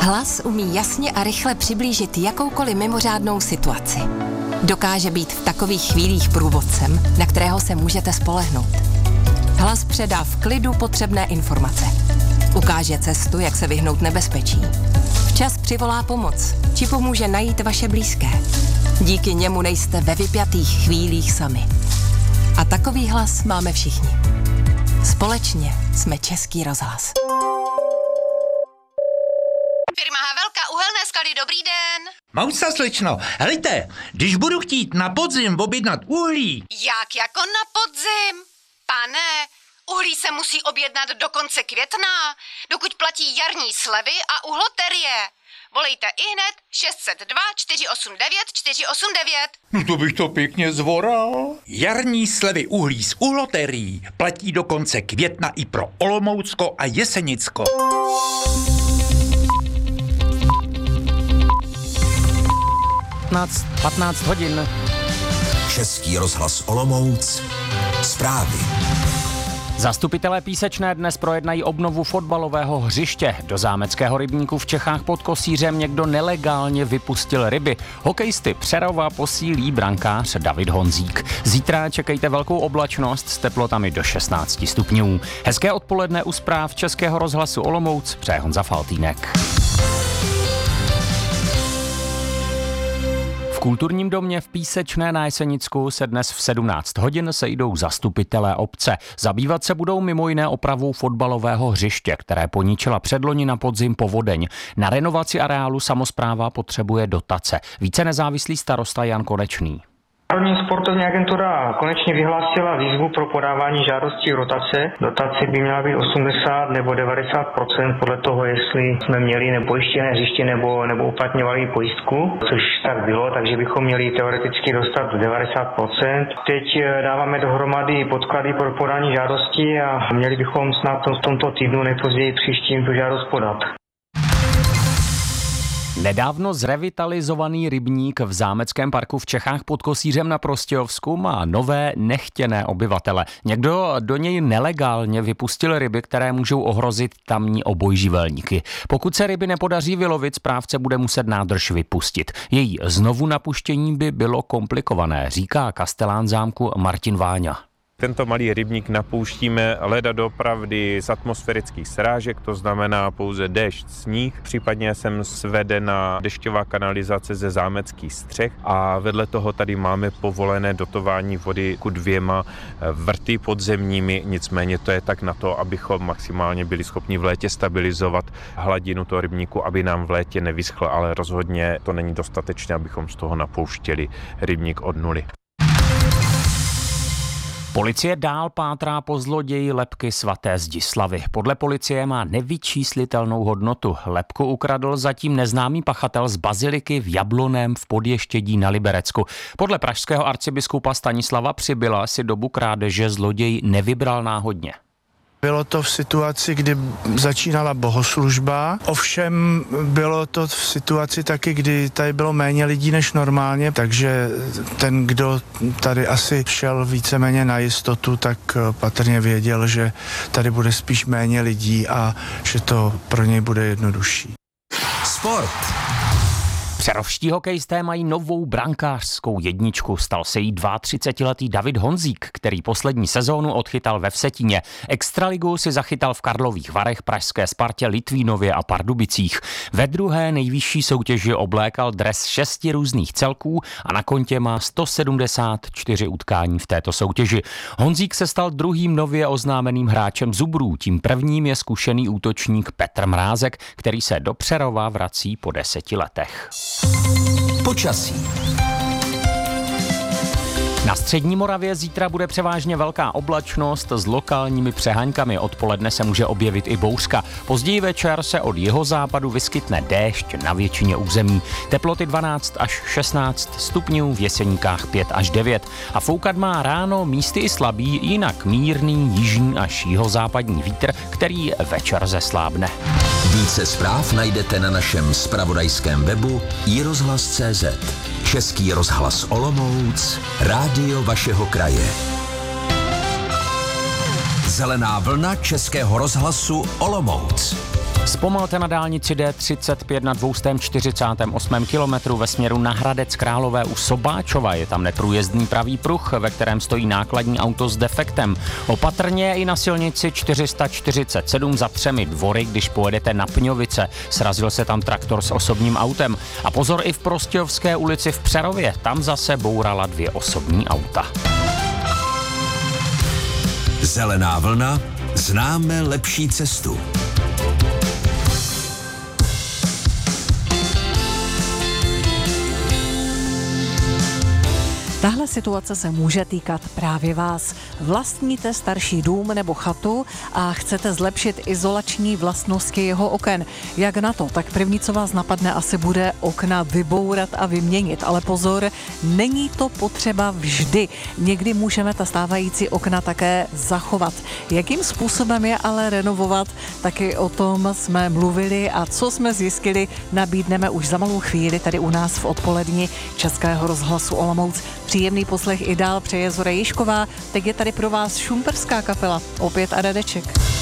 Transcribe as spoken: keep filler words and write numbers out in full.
Hlas umí jasně a rychle přiblížit jakoukoliv mimořádnou situaci. Dokáže být v takových chvílích průvodcem, na kterého se můžete spolehnout. Hlas předá v klidu potřebné informace. Ukáže cestu, jak se vyhnout nebezpečí. Včas přivolá pomoc, či pomůže najít vaše blízké. Díky němu nejste ve vypjatých chvílích sami. A takový hlas máme všichni. Společně jsme Český rozhlas. Firma Havelka, uhelné skaly, dobrý den. Mausa, slečno, helejte, když budu chtít na podzim objednat uhlí. Jak jako na podzim? Pane, uhlí se musí objednat do konce května, dokud platí jarní slevy a uhloterie. Volejte ihned šest set dva čtyři osm devět čtyři osm devět. No to bych to pěkně zvoral. Jarní slevy uhlí z uhloterií platí do konce května i pro Olomoucko a Jesenicko. patnáct hodin. Český rozhlas Olomouc. Zprávy. Zastupitelé Písečné dnes projednají obnovu fotbalového hřiště. Do zámeckého rybníku v Čechách pod Kosířem někdo nelegálně vypustil ryby. Hokejisty Přerova posílí brankář David Honzík. Zítra čekejte velkou oblačnost s teplotami do šestnáct stupňů. Hezké odpoledne u zpráv Českého rozhlasu Olomouc přeje Honza Faltýnek. V kulturním domě v Písečné na Jesenicku se dnes v sedmnáct hodin sejdou zastupitelé obce. Zabývat se budou mimo jiné opravou fotbalového hřiště, které poničila předloni na podzim povodeň. Na renovaci areálu samospráva potřebuje dotace. Více nezávislý starosta Jan Konečný. Národní sportovní agentura konečně vyhlásila výzvu pro podávání žádostí o dotace. Dotace by měla být osmdesát nebo devadesát procent podle toho, jestli jsme měli nepojištěné hřiště nebo, nebo uplatňovali pojistku, což tak bylo, takže bychom měli teoreticky dostat devadesát procent. Teď dáváme dohromady podklady pro podání žádosti a měli bychom snad v tomto týdnu nejpozději příštím tu žádost podat. Nedávno zrevitalizovaný rybník v zámeckém parku v Čechách pod Kosířem na Prostějovsku má nové nechtěné obyvatele. Někdo do něj nelegálně vypustil ryby, které můžou ohrozit tamní obojživelníky. Pokud se ryby nepodaří vylovit, správce bude muset nádrž vypustit. Její znovu napuštění by bylo komplikované, říká kastelán zámku Martin Váňa. Tento malý rybník napouštíme leda dopravdy z atmosférických srážek, to znamená pouze déšť, sníh, případně sem svedena dešťová kanalizace ze zámeckých střech a vedle toho tady máme povolené dotování vody ku dvěma vrty podzemními, nicméně to je tak na to, abychom maximálně byli schopni v létě stabilizovat hladinu toho rybníku, aby nám v létě nevyschl, ale rozhodně to není dostatečné, abychom z toho napouštěli rybník od nuly. Policie dál pátrá po zloději lebky svaté Zdislavy. Podle policie má nevyčíslitelnou hodnotu. Lebku ukradl zatím neznámý pachatel z baziliky v Jabloném v Podještědí na Liberecku. Podle pražského arcibiskupa Stanislava Přibyla si dobu krádeže zloděj nevybral náhodně. Bylo to v situaci, kdy začínala bohoslužba, ovšem bylo to v situaci taky, kdy tady bylo méně lidí než normálně, takže ten, kdo tady asi šel víceméně na jistotu, tak patrně věděl, že tady bude spíš méně lidí a že to pro něj bude jednodušší. Sport. Přerovští hokejisté mají novou brankářskou jedničku. Stal se jí třicetiletý David Honzík, který poslední sezónu odchytal ve Vsetíně. Extraligu si zachytal v Karlových Varech, pražské Spartě, Litvínově a Pardubicích. Ve druhé nejvyšší soutěži oblékal dres šesti různých celků a na kontě má sto sedmdesát čtyři utkání v této soutěži. Honzík se stal druhým nově oznámeným hráčem Zubrů. Tím prvním je zkušený útočník Petr Mrázek, který se do Přerova vrací po deseti letech. Počasí. Na střední Moravě zítra bude převážně velká oblačnost s lokálními přeháňkami. Odpoledne se může objevit i bouřka. Později večer se od jihozápadu vyskytne déšť na většině území. Teploty dvanáct až šestnáct stupňů, v Jeseníkách pět až devět. A foukat má ráno místy i slabý, jinak mírný jižní až jihozápadní vítr, který večer zeslábne. Více zpráv najdete na našem zpravodajském webu i rozhlas tečka cé zet. Český rozhlas Olomouc, rádio vašeho kraje. Zelená vlna Českého rozhlasu Olomouc. Zpomalte na dálnici D třicet pět na dvě stě čtyřicet osm kilometrů ve směru na Hradec Králové u Sobáčova. Je tam neprůjezdný pravý pruh, ve kterém stojí nákladní auto s defektem. Opatrně i na silnici čtyři sta čtyřicet sedm za Třemi Dvory, když pojedete na Pňovice. Srazil se tam traktor s osobním autem. A pozor i v Prostějovské ulici v Přerově. Tam zase bourala dvě osobní auta. Zelená vlna, známe lepší cestu. Tahle situace se může týkat právě vás. Vlastníte starší dům nebo chatu a chcete zlepšit izolační vlastnosti jeho oken. Jak na to? Tak první, co vás napadne, asi bude okna vybourat a vyměnit. Ale pozor, není to potřeba vždy. Někdy můžeme ta stávající okna také zachovat. Jakým způsobem je ale renovovat? Taky o tom jsme mluvili a co jsme zjistili, nabídneme už za malou chvíli tady u nás v odpoledni Českého rozhlasu Olomouc. Příjemný poslech i dál přeje Zora Jižková. Teď je tady pro vás šumperská kapela. Opět a Radeček.